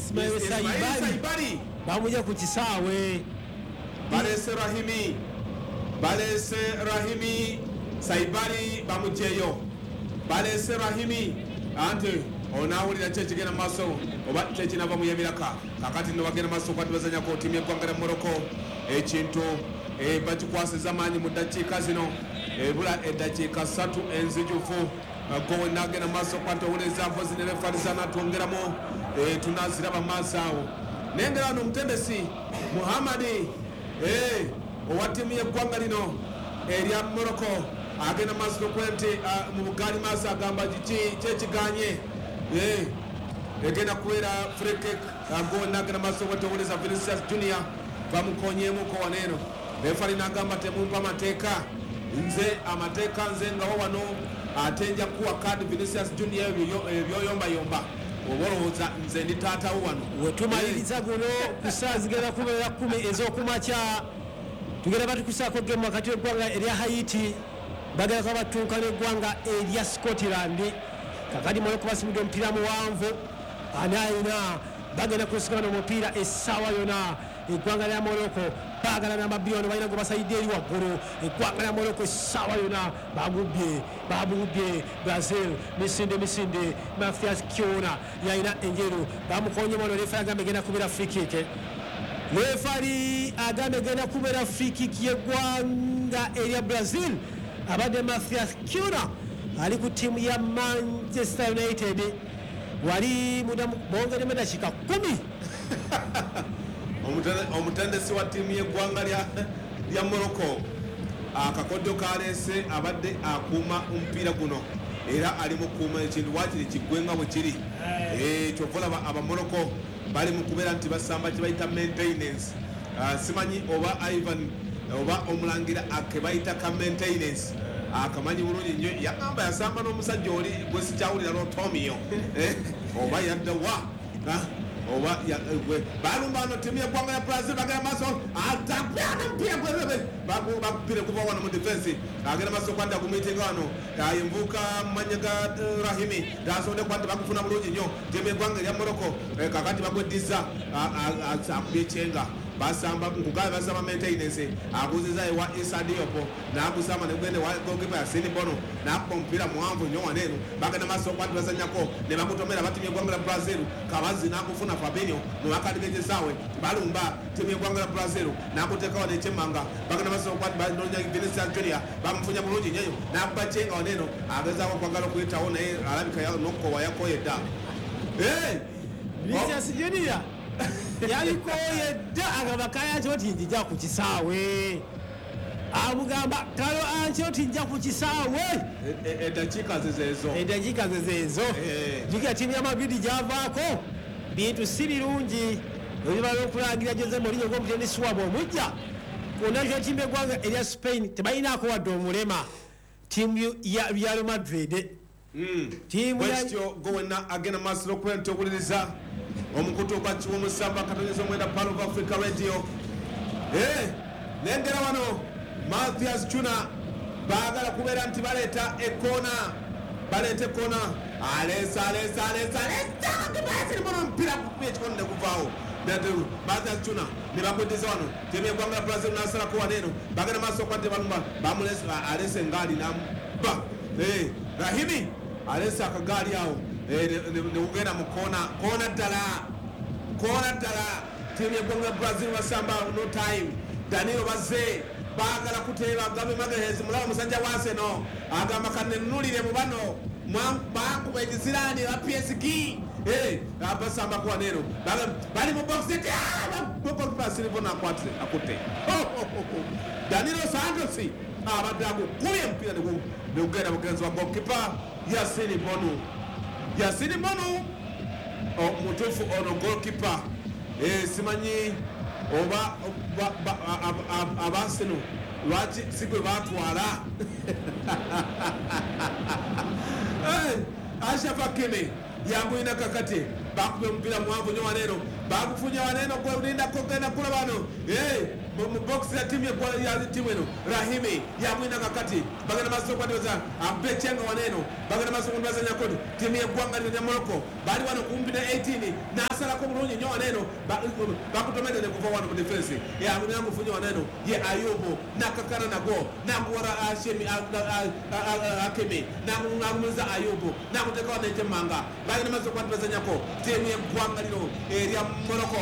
Ismail Saibali bamuja ku kisaawe balese Rahimi Saibali bamujeyo balese Rahimi ante onawulira kyekigenda maaso oba kyekinava muyebiraka kakati no bagenda maaso kwati bazanyako timu yeggwanga lya Morocco ekintu bakikwasiza maanyi mu ddakiika zino ebula eddakiika 3 enzijufu gowe nagenda maaso kwati owuleza mpozi ne refariza natwongeramu tunaziraba maaso awo nengera wano omutendesi Muhammadi owa timu yeggwanga lino erya Morocco agenda maaso nokwenti mu bugaali maaso agamba kyekiganye egenda kubeera free kick gowe nagenda maaso kwati owuleza Vinicius Junior bamukonyemuko waneeno refari nagamba temumpa amateeka nze ngawo wano ate nja kuwa kadi Vinicius Junior ebyoyombayomba obolowooza nze ndi taatawo wano wetumaliriza guno ku ssaawa zigenda kubeera 10 ez'okumakya tugenda batukusaako gemu wakati w'eggwanga erya Haiti bagenda kuba batuuka n'eggwanga erya Scotland kakati Morocco basimudde omupiira muwanvu anaina bagenda kusikana omupiira essaawa yona eggwanga lya Morocco baagala n'amabiyoni balina gwe basayidde eri waggulu eggwanga lya Morocco essaawa yona babugubye Brazil misinde Mathias Kiona yalina enjeru bamukonye wano refari agamba egenda kubeera free kick refari agamba egenda kubeera free kick y'eggwanga erya Brazil abadde Mathias Kiona ali ku tiimu ya Manchester United wali bongeremu eddakiika 10 omutendesi wa tiimu yeggwanga lya Morocco akakoddo kalese abadde akuuma omupiira guno era ali mukuuma ekintu wakiri kiggwenga bwe kiri kyovolaba aba Morocco bali mu kubeera nti basamba kibayita maintenance simanyi oba Ivan oba omulangira akebayita ka maintenance akamanyi bulungi nnyo yagamba yasamba n'omusajja oli gwe sikyawulira lotomio oba yadda wa oba balumbano timu yeggwanga ya Brazil bagenda maaso atapyana mpira gwebebe bakupire kuva wano mu defense agenda maaso kwanda kumitinga wano envuka manyaga Rahimi gasonde kwanda bakufuna bulungi nnyo timu yeggwanga erya Morocco kakati bagweddiza akubye ekyenga basamba nkugabe basamba maintenance abuziza ewa Issa Diop nagusamba negwende wa goalkeeper ya Sini Bono nakuba omupiira muwanvu nnyo waneeno bagenda maaso kwati bazanyako ne bakutomera batimye eggwanga lya Brazil kabazi nakufuna Fabinho muwakaligejezaawe balumba timu yeggwanga lya Brazil nakuteeka wano ekyemmanga bagenda maaso kwati banonya Vinicius Junior bamufunya bulungi nnyo nakuba kyenga waneeno agezaako okwagala okuyitawo naye alabika nokukowa yakoye dda Vinicius Junior yalikoye dda agamba kale Ancelotti njija ku kisaawe amugamba kalo Ancelotti njja ku kisaawe eddakiika zezeezo jukira tiimu ya Madrid gyavaako bintu si birungi ebibala okulangira Jose Mourinho ng'omutendesi waabwe omujja kunakyo tiimu eggwanga erya Spain tebalinaako wadde omulema tiimu ya Real Madrid bwekityo gowena agenda maaso n'okubeera nti owuliriza omukutu ogwakiwa omusamba katonyeza omwenda Palo of Africa Radio nengera wano Mathias Junior baagala kubeera nti baleeta ekona alesa omupiira gukubye ekikono ne guvaawo Mathias Junior ne bagweddiza wano tiimu yeggwanga lya Brazil nasalako waneeno bagenda maaso okwante balumba alesa engaali namba Rahimi alesa akagaali awo neugenda mu koona ddala tiimu yeggwanga lya Brazil basamba no time Danilo bazze baagala kuteeba Gabi Magalhaes mulaba musajja wa Arsenal agamba kanenulire mu bano bakuba ekiziraani ba PSG basamba ku waneero bali mu box Silva akutte Danilo Santos abadde agukubye omupiira negugenda bugenzi wa goalkeeper Yassine Bono mutuufu ono goalkeeper simanyi oba abaseno lwaki sigwe batwala Achraf Hakimi yanguyina kakati bakube omupiira muwanvu nnyo waneeno bagufunya waneeno gwelindako genda kulabano mu box ya timu ya timu eno Rahimi yamwina kakati bagenda maso kwatoza ambechenga waneno bagenda maso kwatoza nyakodo timu ya Gwanga ya Morocco bali wano kumbi na 18 na asala ko mulunyi nyo waneno bakutomede ne kuva wano mu defense ya munyangu funyo waneno ye Ayubu nakakana nago nangwara Ashemi Akemi nangamuza Ayubu nakuteka wanete manga bagenda maso kwatoza nyako timu ya Gwanga lino area Morocco